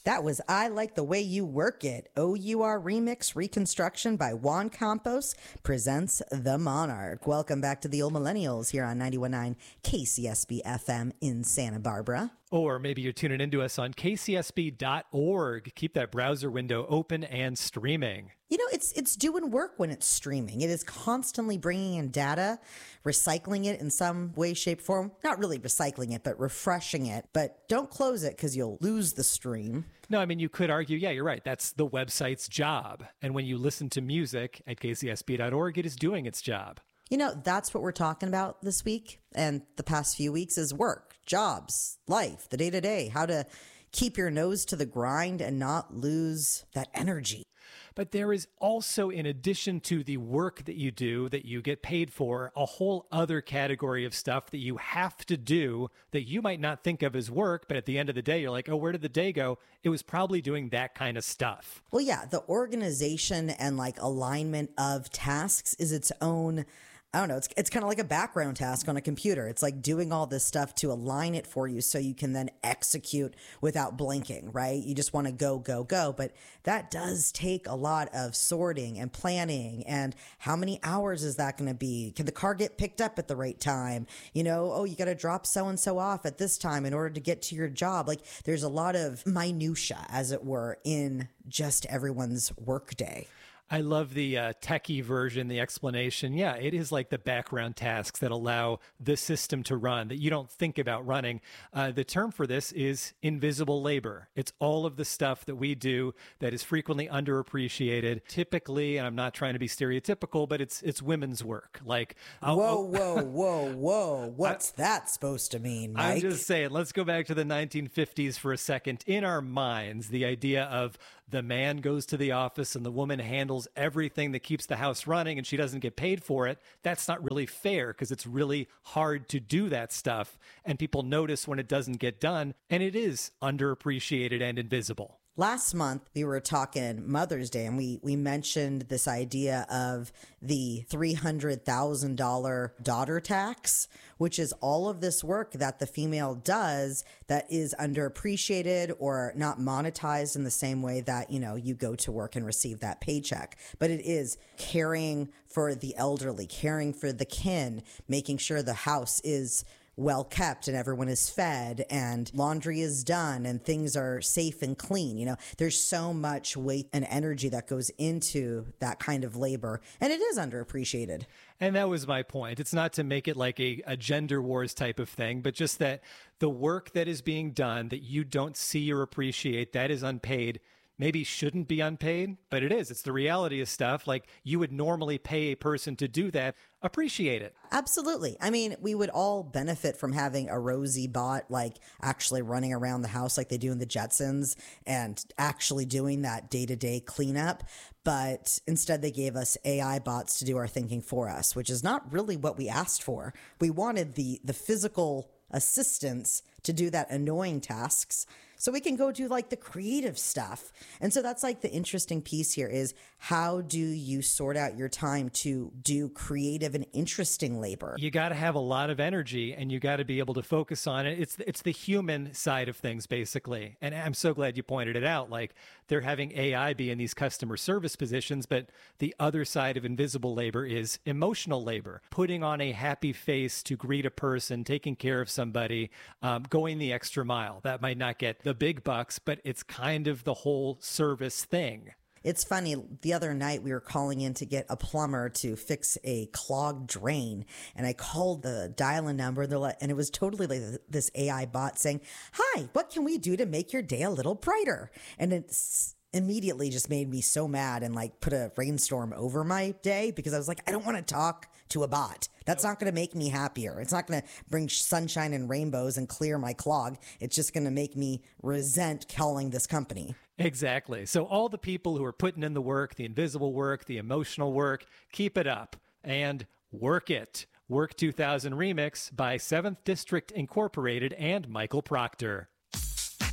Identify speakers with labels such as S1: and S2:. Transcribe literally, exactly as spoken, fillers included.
S1: That was I Like the Way You Work It. O U R Remix Reconstruction by Juan Campos presents The Monarch. Welcome back to the Old Millennials here on ninety-one point nine K C S B F M in Santa Barbara.
S2: Or maybe you're tuning into us on K C S B dot org. Keep that browser window open and streaming.
S1: You know, it's it's doing work when it's streaming. It is constantly bringing in data, recycling it in some way, shape, form. Not really recycling it, but refreshing it. But don't close it because you'll lose the stream.
S2: No, I mean, you could argue, yeah, you're right. That's the website's job. And when you listen to music at K C S B dot org, it is doing its job.
S1: You know, that's what we're talking about this week and the past few weeks is work, jobs, life, the day-to-day, how to keep your nose to the grind and not lose that energy.
S2: But there is also, in addition to the work that you do, that you get paid for, a whole other category of stuff that you have to do that you might not think of as work, but at the end of the day, you're like, oh, where did the day go? It was probably doing that kind of stuff.
S1: Well, yeah, the organization and like alignment of tasks is its own, I don't know, it's it's kind of like a background task on a computer. It's like doing all this stuff to align it for you so you can then execute without blinking, right? You just want to go, go, go. But that does take a lot of sorting and planning. And how many hours is that going to be? Can the car get picked up at the right time? You know, oh, you got to drop so-and-so off at this time in order to get to your job. Like there's a lot of minutia, as it were, in just everyone's workday.
S2: I love the uh, techie version, the explanation. Yeah, it is like the background tasks that allow the system to run that you don't think about running. Uh, the term for this is invisible labor. It's all of the stuff that we do that is frequently underappreciated. Typically, and I'm not trying to be stereotypical, but it's it's women's work. Like,
S1: I'll, whoa, whoa, whoa, whoa! What's I, that supposed to mean, Mike?
S2: I'm just saying. Let's go back to the nineteen fifties for a second. In our minds, the idea of the man goes to the office and the woman handles everything that keeps the house running and she doesn't get paid for it. That's not really fair because it's really hard to do that stuff. And people notice when it doesn't get done. And it is underappreciated and invisible.
S1: Last month, we were talking Mother's Day, and we, we mentioned this idea of the three hundred thousand dollars daughter tax, which is all of this work that the female does that is underappreciated or not monetized in the same way that, you know, you go to work and receive that paycheck. But it is caring for the elderly, caring for the kin, making sure the house is well kept and everyone is fed and laundry is done and things are safe and clean. You know, there's so much weight and energy that goes into that kind of labor, and it is underappreciated.
S2: And that was my point. It's not to make it like a, a gender wars type of thing, but just that the work that is being done that you don't see or appreciate, that is unpaid, maybe shouldn't be unpaid, but it is. It's the reality of stuff. Like you would normally pay a person to do that. Appreciate it.
S1: Absolutely. I mean, we would all benefit from having a Rosie bot, like actually running around the house like they do in the Jetsons and actually doing that day-to-day cleanup. But instead they gave us A I bots to do our thinking for us, which is not really what we asked for. We wanted the, the physical assistance to do that annoying tasks so we can go do like the creative stuff. And so that's like the interesting piece here is how do you sort out your time to do creative and interesting labor?
S2: You got to have a lot of energy and you got to be able to focus on it. It's it's the human side of things, basically. And I'm so glad you pointed it out. Like they're having A I be in these customer service positions, but the other side of invisible labor is emotional labor, putting on a happy face to greet a person, taking care of somebody, um, going the extra mile. That might not get the big bucks, but it's kind of the whole service thing.
S1: It's funny, the other night we were calling in to get a plumber to fix a clogged drain, and I called the dial-in number, and it was totally like this A I bot saying, "Hi, what can we do to make your day a little brighter?" And it's immediately just made me so mad and like put a rainstorm over my day because I was like, I don't want to talk to a bot. That's not going to make me happier. It's not going to bring sunshine and rainbows and clear my clog. It's just going to make me resent calling this company.
S2: Exactly. So all the people who are putting in the work, the invisible work, the emotional work, keep it up and work it. Work two thousand Remix by seventh District Incorporated and Michael Proctor.